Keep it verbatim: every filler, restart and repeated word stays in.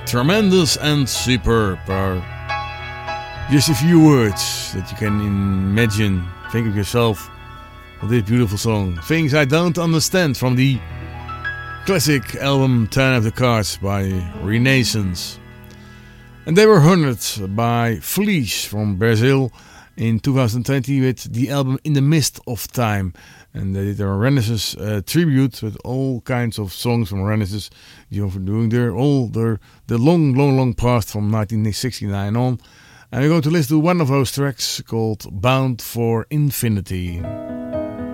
Tremendous and superb are just a few words that you can imagine. Think of yourself of this beautiful song. Things I Don't Understand from the classic album Turn Up the Cards by Renaissance. And they were honored by Felice from Brazil in two thousand twenty with the album In the Mist of Time. And they did a Renaissance uh, tribute with all kinds of songs from Renaissance, you know, for doing their all their the long, long, long past from nineteen sixty-nine on. And we're going to listen to one of those tracks called Bound for Infinity.